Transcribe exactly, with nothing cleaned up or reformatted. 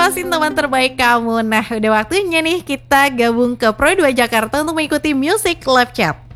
puasin teman terbaik kamu. Nah, udah waktunya nih kita gabung ke Pro dua Jakarta untuk mengikuti Music Live Chat.